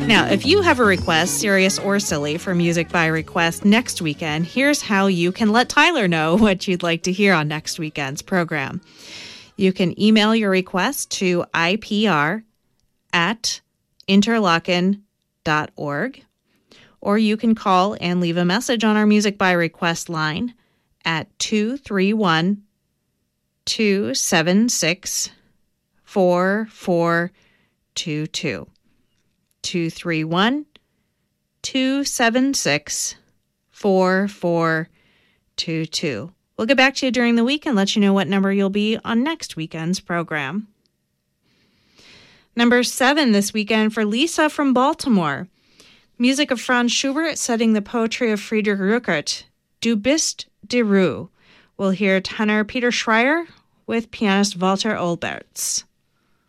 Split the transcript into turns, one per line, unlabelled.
Now, if you have a request, serious or silly, for Music by Request next weekend, here's how you can let Tyler know what you'd like to hear on next weekend's program. You can email your request to ipr@interlochen.org, or you can call and leave a message on our Music by Request line at 231-276-4422. 231-276-4422. We'll get back to you during the week and let you know what number you'll be on next weekend's program. Number 7 this weekend for Lisa from Baltimore. Music of Franz Schubert setting the poetry of Friedrich Rückert, Du bist die Ruhe. We'll hear tenor Peter Schreier with pianist Walter Olberts.